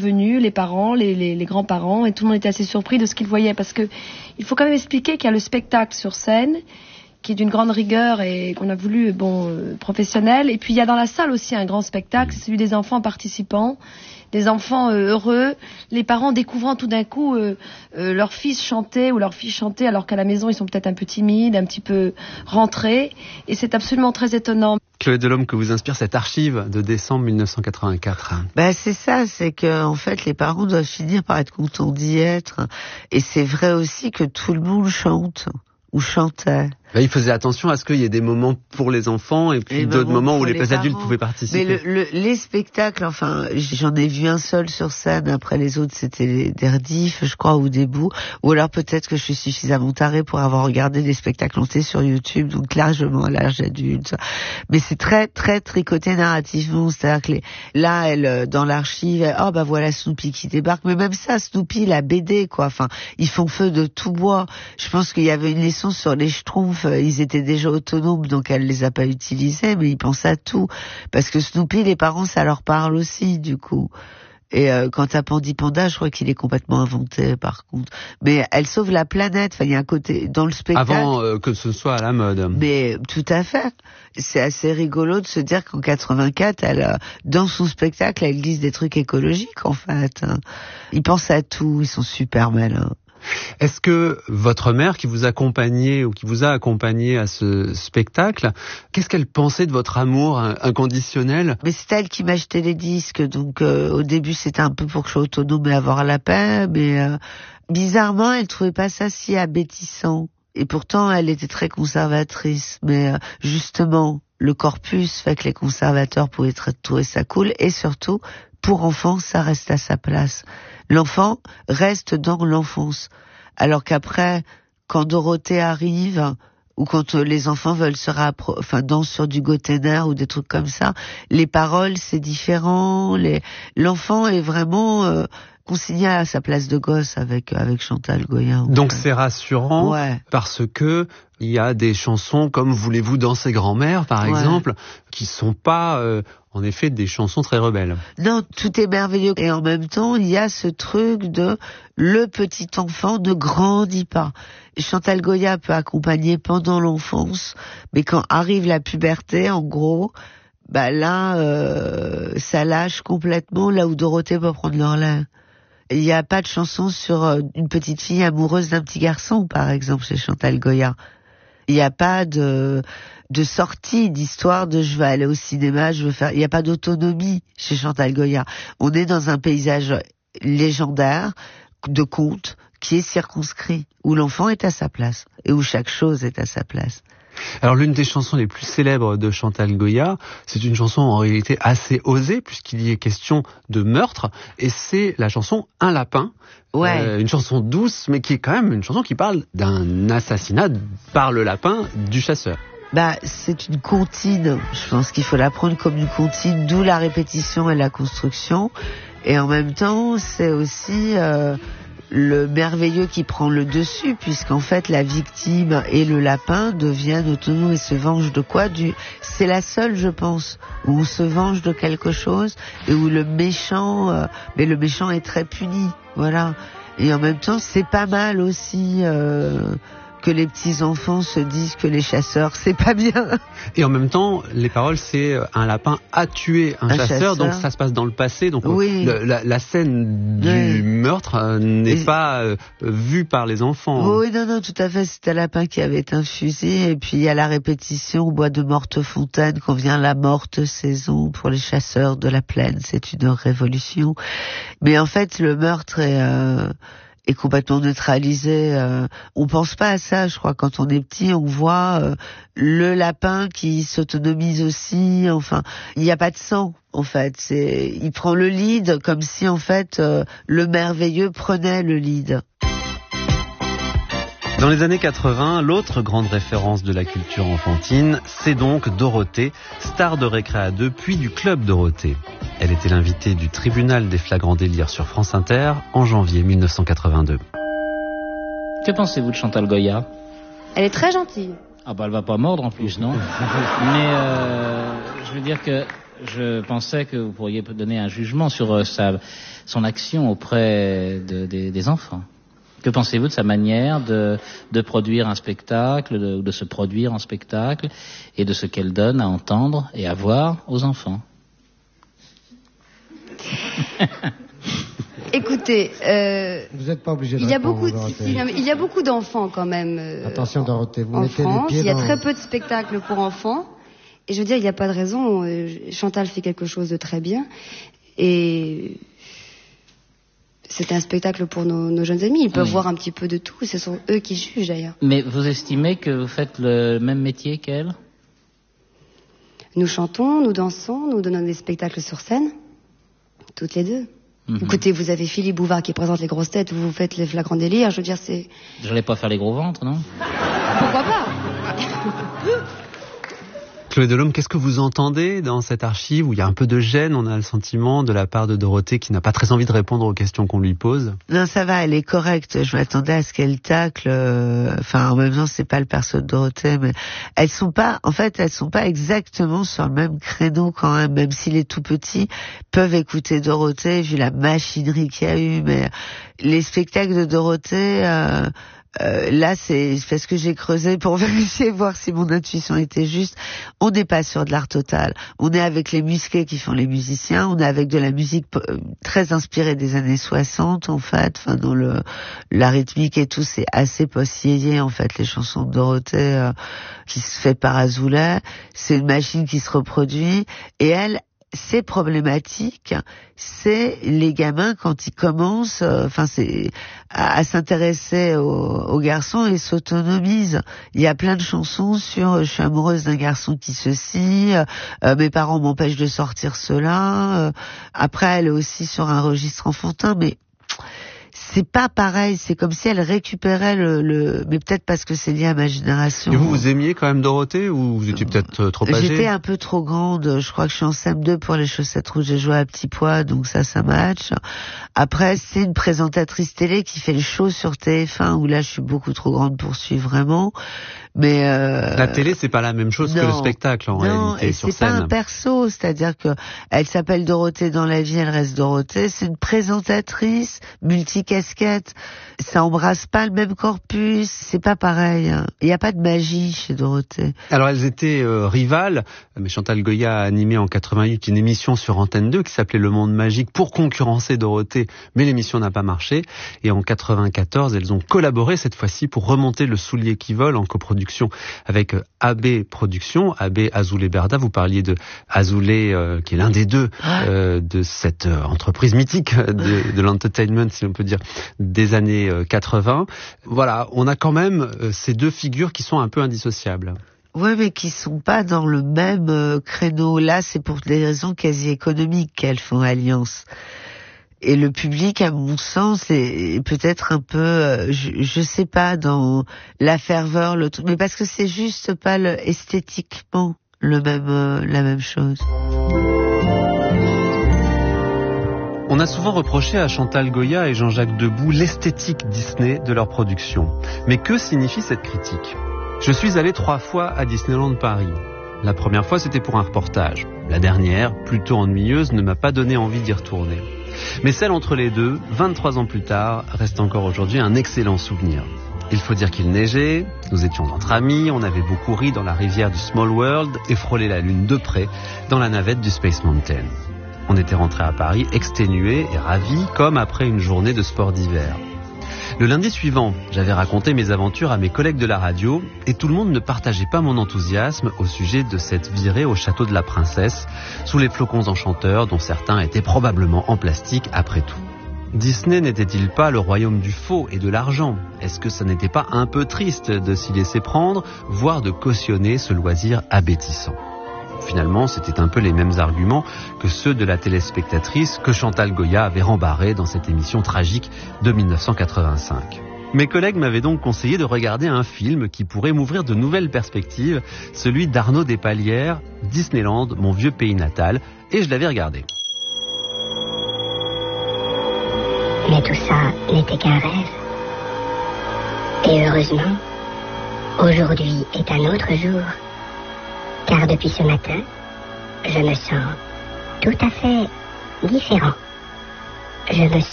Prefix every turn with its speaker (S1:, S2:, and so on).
S1: venus, les parents, les grands-parents, et tout le monde était assez surpris de ce qu'ils voyaient, parce que il faut quand même expliquer qu'il y a le spectacle sur scène, qui est d'une grande rigueur et qu'on a voulu professionnel. Et puis il y a dans la salle aussi un grand spectacle, c'est celui des enfants participants, des enfants heureux, les parents découvrant tout d'un coup leur fils chanter ou leur fille chanter, alors qu'à la maison ils sont peut-être un peu timides, un petit peu rentrés, et c'est absolument très étonnant.
S2: Chloé Delhomme, que vous inspire cette archive de décembre 1984?
S3: C'est ça, c'est que en fait les parents doivent finir par être contents d'y être, et c'est vrai aussi que tout le monde chante ou chantait.
S2: Il faisait attention à ce qu'il y ait des moments pour les enfants et puis d'autres moments où les adultes pouvaient participer.
S3: Mais les spectacles, enfin, j'en ai vu un seul sur scène, après les autres c'était des rediffs, je crois, ou des bouts, ou alors peut-être que je suis suffisamment tarée pour avoir regardé des spectacles entiers sur YouTube, donc largement à l'âge adulte. Mais c'est très, très tricoté narrativement, c'est-à-dire que là, elle, dans l'archive, voilà Snoopy qui débarque, mais même ça, Snoopy, la BD, quoi, enfin, ils font feu de tout bois. Je pense qu'il y avait une leçon sur les Schtroumpfs. Ils étaient déjà autonomes, donc elle les a pas utilisés, mais ils pensaient à tout. Parce que Snoopy, les parents, ça leur parle aussi, du coup. Et quant à Pandi Panda, je crois qu'il est complètement inventé, par contre. Mais elle sauve la planète. Enfin, il y a un côté dans le spectacle.
S2: Avant que ce soit à la mode.
S3: Mais tout à fait. C'est assez rigolo de se dire qu'en 84, elle, dans son spectacle, elle glisse des trucs écologiques, en fait. Ils pensent à tout. Ils sont super malins.
S2: Est-ce que votre mère qui vous accompagnait ou qui vous a accompagné à ce spectacle, qu'est-ce qu'elle pensait de votre amour inconditionnel?
S3: Mais c'est elle qui m'achetait les disques, donc au début c'était un peu pour que je sois autonome et avoir la paix, mais bizarrement elle trouvait pas ça si abétissant. Et pourtant elle était très conservatrice, mais justement le corpus fait que les conservateurs pouvaient trouver ça cool, et surtout pour enfants ça reste à sa place. L'enfant reste dans l'enfance. Alors qu'après, quand Dorothée arrive, ou quand les enfants veulent dansent sur du Gotenner ou des trucs comme ça, les paroles, c'est différent. L'enfant est vraiment consigné à sa place de gosse avec Chantal Goya.
S2: Donc c'est rassurant,
S3: ouais.
S2: Parce que il y a des chansons comme Voulez-vous danser grand-mère, par exemple, qui sont pas, en effet, des chansons très rebelles.
S3: Non, tout est merveilleux. Et en même temps, il y a ce truc de le petit enfant ne grandit pas. Chantal Goya peut accompagner pendant l'enfance, mais quand arrive la puberté, en gros, là, ça lâche complètement, là où Dorothée peut prendre le relais. Il n'y a pas de chanson sur une petite fille amoureuse d'un petit garçon, par exemple, chez Chantal Goya. Il n'y a pas de sortie d'histoire de je vais aller au cinéma, il n'y a pas d'autonomie chez Chantal Goya. On est dans un paysage légendaire de conte qui est circonscrit, où l'enfant est à sa place et où chaque chose est à sa place.
S2: Alors l'une des chansons les plus célèbres de Chantal Goya, c'est une chanson en réalité assez osée puisqu'il y est question de meurtre, et c'est la chanson Un lapin.
S3: Ouais.
S2: Une chanson douce, mais qui est quand même une chanson qui parle d'un assassinat par le lapin du chasseur.
S3: C'est une comptine. Je pense qu'il faut la prendre comme une comptine, d'où la répétition et la construction. Et en même temps, c'est aussi le merveilleux qui prend le dessus, puisqu'en fait la victime et le lapin deviennent autonomes et se vengent de quoi? C'est la seule, je pense, où on se venge de quelque chose et où le méchant, mais le méchant est très puni, voilà. Et en même temps, c'est pas mal aussi que les petits enfants se disent que les chasseurs, c'est pas bien.
S2: Et en même temps, les paroles, c'est un lapin a tué un chasseur, donc ça se passe dans le passé, donc
S3: oui.
S2: la scène du meurtre n'est pas vue par les enfants.
S3: Oui, non, tout à fait, c'est un lapin qui avait un fusil, et puis il y a la répétition au bois de Mortefontaine quand vient la morte saison pour les chasseurs de la plaine, c'est une révolution. Mais en fait, le meurtre est complètement neutralisé. On pense pas à ça, je crois. Quand on est petit, on voit le lapin qui s'autonomise aussi. Enfin, il n'y a pas de sang, en fait. Il prend le lead comme si, en fait, le merveilleux prenait le lead.
S2: Dans les années 80, l'autre grande référence de la culture enfantine, c'est donc Dorothée, star de Récréa 2, puis du Club Dorothée. Elle était l'invitée du tribunal des flagrants délires sur France Inter en janvier 1982.
S4: Que pensez-vous de Chantal Goya?
S1: Elle est très gentille.
S4: Ah elle va pas mordre en plus, non? Mais je veux dire que Je pensais que vous pourriez donner un jugement sur son action auprès des enfants. Que pensez-vous de sa manière de produire un spectacle, de se produire en spectacle, et de ce qu'elle donne à entendre et à voir aux enfants?
S5: Écoutez,
S6: vous n'êtes pas obligé de
S5: il y a beaucoup d'enfants quand même.
S6: Attention Dorothée, vous
S5: en
S6: mettez
S5: France,
S6: les pieds
S5: il y a
S6: dans...
S5: très peu de spectacles pour enfants. Et je veux dire, il n'y a pas de raison. Chantal fait quelque chose de très bien. Et c'est un spectacle pour nos jeunes amis. Ils peuvent voir un petit peu de tout. Ce sont eux qui jugent d'ailleurs.
S4: Mais vous estimez que vous faites le même métier qu'elle?
S5: Nous chantons, nous dansons, nous donnons des spectacles sur scène. Toutes les deux. Écoutez, vous avez Philippe Bouvard qui présente les grosses têtes, vous faites les flagrants délires, je veux dire, c'est...
S4: J'allais pas faire les gros ventres, non?
S5: Pourquoi pas?
S2: Chloé Delhomme, qu'est-ce que vous entendez dans cette archive où il y a un peu de gêne, on a le sentiment, de la part de Dorothée qui n'a pas très envie de répondre aux questions qu'on lui pose?
S3: Non, ça va, elle est correcte. Je m'attendais à ce qu'elle tacle. Enfin, en même temps, c'est pas le perso de Dorothée, mais elles sont pas exactement sur le même créneau quand même s'il est tout petit, peuvent écouter Dorothée, vu la machinerie qu'il y a eu, mais les spectacles de Dorothée, là, c'est parce que j'ai creusé pour vérifier, voir si mon intuition était juste. On n'est pas sur de l'art total. On est avec les musqués qui font les musiciens. On est avec de la musique très inspirée des années 60, en fait. Enfin, dans la rythmique et tout, c'est assez post-yéyé, en fait, les chansons de Dorothée, qui se fait par Azoulay. C'est une machine qui se reproduit. Et elle, c'est problématique, c'est les gamins quand ils commencent, c'est à s'intéresser aux garçons et s'autonomisent. Il y a plein de chansons sur je suis amoureuse d'un garçon qui se scie, mes parents m'empêchent de sortir cela. Après, elle est aussi sur un registre enfantin, mais c'est pas pareil, c'est comme si elle récupérait mais peut-être parce que c'est lié à ma génération.
S2: Et vous aimiez quand même Dorothée ou vous étiez peut-être trop âgée?
S3: J'étais un peu trop grande, je crois que je suis en CM2 pour les chaussettes rouges, j'ai joué à Petit Pois, donc ça match. Après, c'est une présentatrice télé qui fait le show sur TF1 où là je suis beaucoup trop grande pour suivre vraiment. Mais
S2: la télé, c'est pas la même chose que le spectacle en réalité sur scène.
S3: C'est pas un perso, c'est-à-dire que elle s'appelle Dorothée dans la vie, elle reste Dorothée. C'est une présentatrice multicasquette. Ça embrasse pas le même corpus, c'est pas pareil. Il y a pas de magie chez Dorothée.
S2: Alors elles étaient rivales, mais Chantal Goya a animé en 88 une émission sur Antenne 2 qui s'appelait Le Monde Magique pour concurrencer Dorothée, mais l'émission n'a pas marché. Et en 94, elles ont collaboré cette fois-ci pour remonter Le Soulier qui vole en coproduction avec AB Productions, AB Azoulay Berda. Vous parliez de Azoulay, qui est l'un des deux de cette entreprise mythique de l'entertainment, si on peut dire, des années 80. Voilà, on a quand même ces deux figures qui sont un peu indissociables.
S3: Ouais, mais qui sont pas dans le même créneau. Là, c'est pour des raisons quasi économiques qu'elles font alliance. Et le public, à mon sens, est peut-être un peu, je sais pas, dans la ferveur, le truc, mais parce que c'est juste pas esthétiquement la même chose.
S2: On a souvent reproché à Chantal Goya et Jean-Jacques Debout l'esthétique Disney de leur production. Mais que signifie cette critique? Je suis allé 3 fois à Disneyland Paris. La première fois, c'était pour un reportage. La dernière, plutôt ennuyeuse, ne m'a pas donné envie d'y retourner. Mais celle entre les deux, 23 ans plus tard, reste encore aujourd'hui un excellent souvenir. Il faut dire qu'il neigeait, nous étions entre amis, on avait beaucoup ri dans la rivière du Small World et frôlé la lune de près dans la navette du Space Mountain. On était rentrés à Paris exténués et ravis comme après une journée de sport d'hiver. Le lundi suivant, j'avais raconté mes aventures à mes collègues de la radio et tout le monde ne partageait pas mon enthousiasme au sujet de cette virée au château de la Princesse, sous les flocons enchanteurs dont certains étaient probablement en plastique après tout. Disney n'était-il pas le royaume du faux et de l'argent? Est-ce que ça n'était pas un peu triste de s'y laisser prendre, voire de cautionner ce loisir abétissant? Finalement, c'était un peu les mêmes arguments que ceux de la téléspectatrice que Chantal Goya avait rembarré dans cette émission tragique de 1985. Mes collègues m'avaient donc conseillé de regarder un film qui pourrait m'ouvrir de nouvelles perspectives, celui d'Arnaud Despalières, Disneyland, mon vieux pays natal, et je l'avais regardé.
S7: Mais tout ça n'était qu'un rêve. Et heureusement, aujourd'hui est un autre jour. Car depuis ce matin, je me sens tout à fait différent. Je me